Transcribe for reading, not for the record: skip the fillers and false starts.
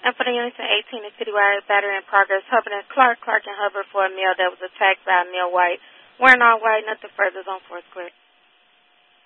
And for the units in 18, the citywide battery in progress, Hubbard and Clark, Clark and Hubbard for a male that was attacked by a male white. Wearing all white, nothing further is on Foursquare.